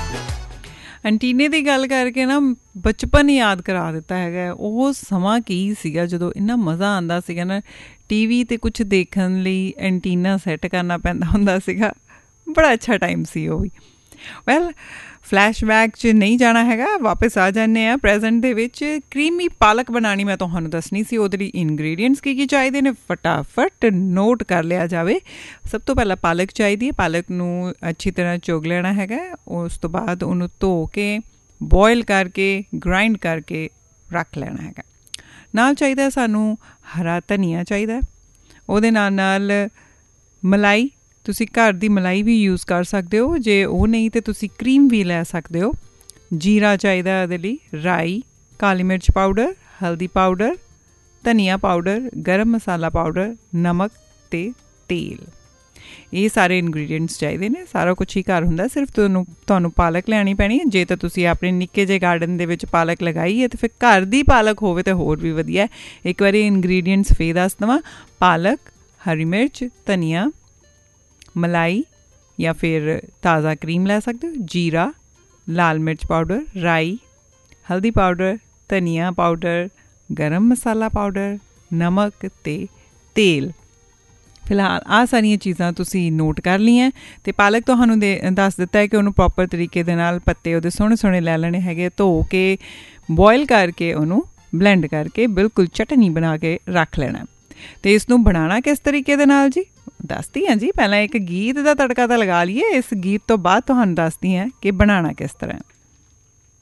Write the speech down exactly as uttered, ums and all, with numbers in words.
ਐਂਟੀਨੇ ਦੀ ਗੱਲ ਕਰਕੇ ਨਾ ਬਚਪਨ ਯਾਦ ਕਰਾ ਦਿੱਤਾ ਹੈਗਾ। ਉਹ ਸਮਾਂ ਕੀ ਸੀਗਾ ਜਦੋਂ ਇੰਨਾ ਮਜ਼ਾ ਆਉਂਦਾ ਸੀਗਾ ਨਾ, ਟੀ ਵੀ 'ਤੇ ਕੁਛ ਦੇਖਣ ਲਈ ਐਂਟੀਨਾ ਸੈੱਟ ਕਰਨਾ ਪੈਂਦਾ ਹੁੰਦਾ ਸੀਗਾ। ਬੜਾ ਅੱਛਾ ਟਾਈਮ ਸੀ ਉਹ ਵੀ। ਵੈਲ, ਫਲੈਸ਼ਬੈਕ 'ਚ ਨਹੀਂ ਜਾਣਾ ਹੈਗਾ, ਵਾਪਸ ਆ ਜਾਂਦੇ ਹਾਂ ਪ੍ਰੈਜ਼ੈਂਟ ਦੇ ਵਿੱਚ। ਕਰੀਮੀ ਪਾਲਕ ਬਣਾਉਣੀ ਮੈਂ ਤੁਹਾਨੂੰ ਦੱਸਣੀ ਸੀ। ਉਹਦੇ ਲਈ ਇਨਗਰੀਡੀਅੰਟਸ ਕੀ ਕੀ ਚਾਹੀਦੇ ਨੇ ਫਟਾਫਟ ਨੋਟ ਕਰ ਲਿਆ ਜਾਵੇ। ਸਭ ਤੋਂ ਪਹਿਲਾਂ ਪਾਲਕ ਚਾਹੀਦੀ ਹੈ। ਪਾਲਕ ਨੂੰ ਅੱਛੀ ਤਰ੍ਹਾਂ ਚੁਗ ਲੈਣਾ ਹੈਗਾ। ਉਸ ਤੋਂ ਬਾਅਦ ਉਹਨੂੰ ਧੋ ਕੇ ਬੋਇਲ ਕਰਕੇ ਗ੍ਰਾਈਂਡ ਕਰਕੇ ਰੱਖ ਲੈਣਾ ਹੈਗਾ। ਨਾਲ ਚਾਹੀਦਾ ਸਾਨੂੰ ਹਰਾ ਧਨੀਆ ਚਾਹੀਦਾ। ਉਹਦੇ ਨਾਲ ਨਾਲ ਮਲਾਈ, ਤੁਸੀਂ ਘਰ ਦੀ ਮਲਾਈ ਵੀ ਯੂਜ਼ ਕਰ ਸਕਦੇ ਹੋ। ਜੇ ਉਹ ਨਹੀਂ ਤਾਂ ਤੁਸੀਂ ਕਰੀਮ ਵੀ ਲੈ ਸਕਦੇ ਹੋ। ਜੀਰਾ ਚਾਹੀਦਾ ਉਹਦੇ ਲਈ, ਰਾਈ, ਕਾਲੀ ਮਿਰਚ ਪਾਊਡਰ, ਹਲਦੀ ਪਾਊਡਰ, ਧਨੀਆ ਪਾਊਡਰ, ਗਰਮ ਮਸਾਲਾ ਪਾਊਡਰ, ਨਮਕ ਅਤੇ ਤੇਲ। ਇਹ ਸਾਰੇ ਇਨਗਰੀਡੀਅੰਟਸ ਚਾਹੀਦੇ ਨੇ। ਸਾਰਾ ਕੁਛ ਹੀ ਘਰ ਹੁੰਦਾ, ਸਿਰਫ ਤੁਹਾਨੂੰ ਤੁਹਾਨੂੰ ਪਾਲਕ ਲੈਣੀ ਪੈਣੀ ਹੈ। ਜੇ ਤਾਂ ਤੁਸੀਂ ਆਪਣੇ ਨਿੱਕੇ ਜਿਹੇ ਗਾਰਡਨ ਦੇ ਵਿੱਚ ਪਾਲਕ ਲਗਾਈ ਹੈ ਤਾਂ ਫਿਰ ਘਰ ਦੀ ਪਾਲਕ ਹੋਵੇ ਤਾਂ ਹੋਰ ਵੀ ਵਧੀਆ। ਇੱਕ ਵਾਰੀ ਇਨਗਰੀਡੀਅੰਟਸ ਫੇਰ ਦੱਸ ਦੇਵਾਂ। ਪਾਲਕ, ਹਰੀ ਮਿਰਚ, ਧਨੀਆ, ਮਲਾਈ ਜਾਂ ਫਿਰ ਤਾਜ਼ਾ ਕਰੀਮ ਲੈ ਸਕਦੇ ਹੋ, ਜੀਰਾ, ਲਾਲ ਮਿਰਚ ਪਾਊਡਰ, ਰਾਈ, ਹਲਦੀ ਪਾਊਡਰ, ਧਨੀਆ ਪਾਊਡਰ, ਗਰਮ ਮਸਾਲਾ ਪਾਊਡਰ, ਨਮਕ ਅਤੇ ਤੇਲ। ਫਿਲਹਾਲ ਆਹ ਸਾਰੀਆਂ ਚੀਜ਼ਾਂ ਤੁਸੀਂ ਨੋਟ ਕਰ ਲਈਆਂ। ਅਤੇ ਪਾਲਕ ਤੁਹਾਨੂੰ ਦੇ ਦੱਸ ਦਿੱਤਾ ਹੈ ਕਿ ਉਹਨੂੰ ਪ੍ਰੋਪਰ ਤਰੀਕੇ ਦੇ ਨਾਲ ਪੱਤੇ ਉਹਦੇ ਸੋਹਣੇ ਸੋਹਣੇ ਲੈ ਲੈਣੇ ਹੈਗੇ। ਧੋ ਕੇ ਬੋਇਲ ਕਰਕੇ ਉਹਨੂੰ ਬਲੈਂਡ ਕਰਕੇ ਬਿਲਕੁਲ ਚਟਨੀ ਬਣਾ ਕੇ ਰੱਖ ਲੈਣਾ। ਅਤੇ ਇਸ ਨੂੰ ਬਣਾਉਣਾ ਕਿਸ ਤਰੀਕੇ ਦੇ ਨਾਲ ਜੀ ਦੱਸਦੀ ਹਾਂ ਜੀ। ਪਹਿਲਾਂ ਇੱਕ ਗੀਤ ਦਾ ਤੜਕਾ ਤਾਂ ਲਗਾ ਲਈਏ। ਇਸ ਗੀਤ ਤੋਂ ਬਾਅਦ ਤੁਹਾਨੂੰ ਦੱਸਦੀ ਹਾਂ ਕਿ ਬਣਾਉਣਾ ਕਿਸ ਤਰ੍ਹਾਂ।